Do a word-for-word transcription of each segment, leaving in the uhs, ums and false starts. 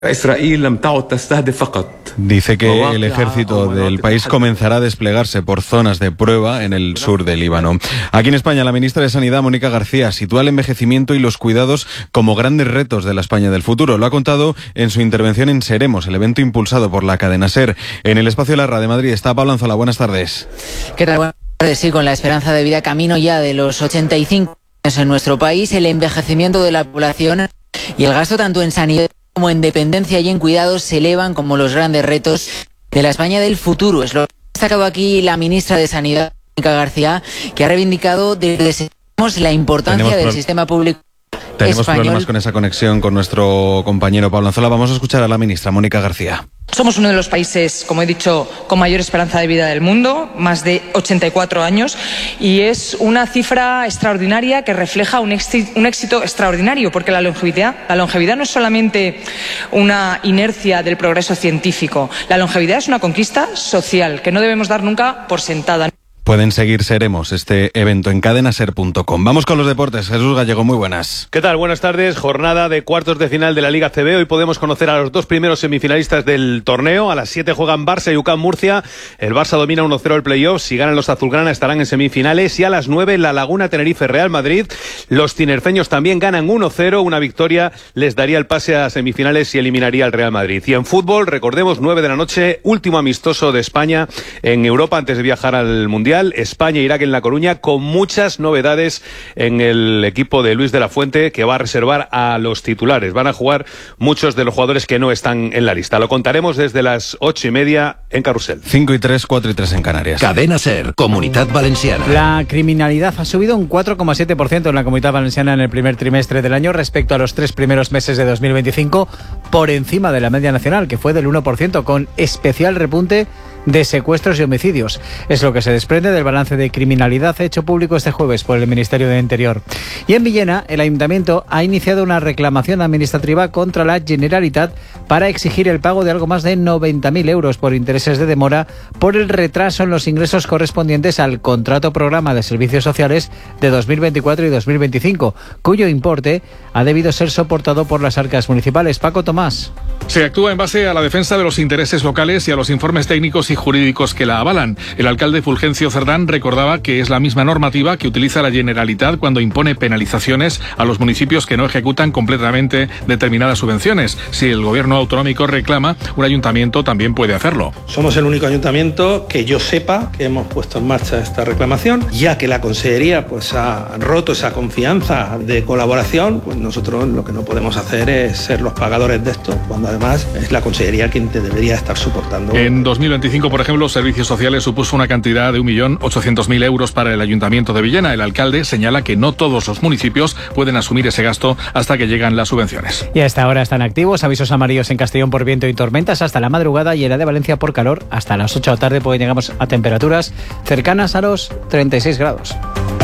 Dice que el ejército del país comenzará a desplegarse por zonas de prueba en el sur del Líbano. Aquí en España, la ministra de Sanidad, Mónica García, sitúa el envejecimiento y los cuidados como grandes retos de la España del futuro. Lo ha contado en su intervención en Seremos, el evento impulsado por la cadena SER. En el espacio La Radio de Madrid está Pablo Anzola. Buenas tardes. ¿Qué tal? Buenas tardes. Sí, con la esperanza de vida camino ya de los ochenta y cinco años en nuestro país, el envejecimiento de la población y el gasto tanto en sanidad como en dependencia y en cuidados se elevan como los grandes retos de la España del futuro. Es lo que ha destacado aquí la ministra de Sanidad, Mónica García, que ha reivindicado desde la importancia Tenemos del pro... sistema público Tenemos español. problemas con esa conexión con nuestro compañero Pablo Anzola. Vamos a escuchar a la ministra, Mónica García. Somos uno de los países, como he dicho, con mayor esperanza de vida del mundo, más de ochenta y cuatro años, y es una cifra extraordinaria que refleja un éxito, un éxito extraordinario, porque la longevidad, la longevidad no es solamente una inercia del progreso científico, la longevidad es una conquista social que no debemos dar nunca por sentada. Pueden seguir Seremos, este evento en cadena ser punto com. Vamos con los deportes. Jesús Gallego, muy buenas. ¿Qué tal? Buenas tardes. Jornada de cuartos de final de la Liga C B. Hoy podemos conocer a los dos primeros semifinalistas del torneo. A las siete juegan Barça y U C A M Murcia. El Barça domina uno cero el playoff. Si ganan los azulgrana estarán en semifinales. Y a las nueve La Laguna, Tenerife, Real Madrid. Los tinerfeños también ganan uno cero. Una victoria les daría el pase a semifinales y eliminaría al Real Madrid. Y en fútbol, recordemos, nueve de la noche, último amistoso de España en Europa antes de viajar al Mundial. España-Irak en La Coruña, con muchas novedades en el equipo de Luis de la Fuente, que va a reservar a los titulares. Van a jugar muchos de los jugadores que no están en la lista. Lo contaremos desde las ocho y media en Carrusel. Cinco y tres, cuatro y tres en Canarias. Cadena SER, Comunidad Valenciana. La criminalidad ha subido un cuatro coma siete por ciento en la Comunidad Valenciana en el primer trimestre del año respecto a los tres primeros meses de dos mil veinticinco, por encima de la media nacional, que fue del uno por ciento, con especial repunte de secuestros y homicidios. Es lo que se desprende del balance de criminalidad hecho público este jueves por el Ministerio de Interior. Y en Villena, el Ayuntamiento ha iniciado una reclamación administrativa contra la Generalitat para exigir el pago de algo más de noventa mil euros por intereses de demora por el retraso en los ingresos correspondientes al contrato programa de servicios sociales de dos mil veinticuatro y dos mil veinticinco, cuyo importe ha debido ser soportado por las arcas municipales. Paco Tomás. Se actúa en base a la defensa de los intereses locales y a los informes técnicos y jurídicos que la avalan. El alcalde Fulgencio Cerdán recordaba que es la misma normativa que utiliza la Generalitat cuando impone penalizaciones a los municipios que no ejecutan completamente determinadas subvenciones. Si el gobierno autonómico reclama, un ayuntamiento también puede hacerlo. Somos el único ayuntamiento que yo sepa que hemos puesto en marcha esta reclamación, ya que la Consellería pues ha roto esa confianza de colaboración. Pues nosotros lo que no podemos hacer es ser los pagadores de esto, cuando además es la Consellería quien te debería estar soportando. En dos mil veinticinco, por ejemplo, Servicios Sociales supuso una cantidad de un millón ochocientos mil euros para el Ayuntamiento de Villena. El alcalde señala que no todos los municipios pueden asumir ese gasto hasta que llegan las subvenciones. Y a esta hora están activos avisos amarillos en Castellón por viento y tormentas hasta la madrugada, y en la de Valencia por calor hasta las ocho de la tarde, pues llegamos a temperaturas cercanas a los treinta y seis grados.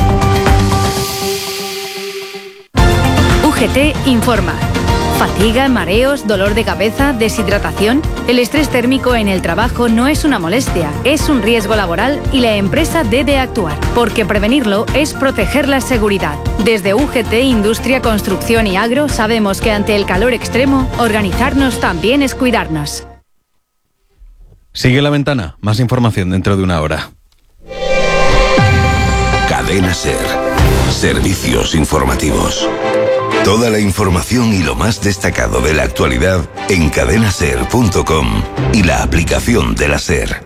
U G T informa. ¿Fatiga, mareos, dolor de cabeza, deshidratación? El estrés térmico en el trabajo no es una molestia, es un riesgo laboral y la empresa debe actuar, porque prevenirlo es proteger la seguridad. Desde U G T, Industria, Construcción y Agro, sabemos que ante el calor extremo, organizarnos también es cuidarnos. Sigue La Ventana, más información dentro de una hora. Cadena SER, servicios informativos. Toda la información y lo más destacado de la actualidad en cadena ser punto com y la aplicación de la SER.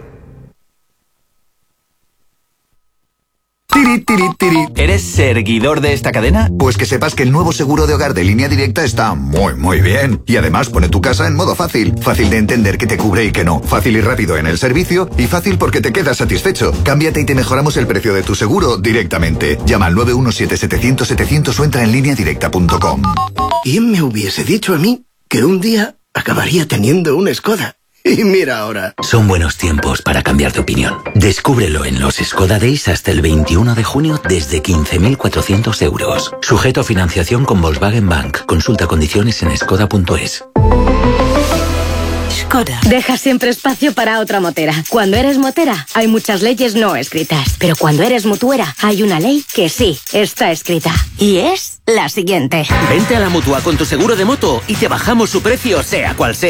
Tiri, tiri, tiri. ¿Eres seguidor de esta cadena? Pues que sepas que el nuevo seguro de hogar de Línea Directa está muy, muy bien. Y además pone tu casa en modo fácil. Fácil de entender qué te cubre y qué no. Fácil y rápido en el servicio. Y fácil porque te quedas satisfecho. Cámbiate y te mejoramos el precio de tu seguro directamente. Llama al nueve uno siete setecientos setecientos o entra en línea directa punto com. ¿Quién me hubiese dicho a mí que un día acabaría teniendo una Skoda? Y mira ahora. Son buenos tiempos para cambiar de opinión. Descúbrelo en los Skoda Days hasta el veintiuno de junio desde quince mil cuatrocientos euros. Sujeto a financiación con Volkswagen Bank. Consulta condiciones en skoda punto es. Skoda. Deja siempre espacio para otra motera. Cuando eres motera, hay muchas leyes no escritas. Pero cuando eres mutuera, hay una ley que sí está escrita. Y es la siguiente. Vente a la Mutua con tu seguro de moto y te bajamos su precio, sea cual sea.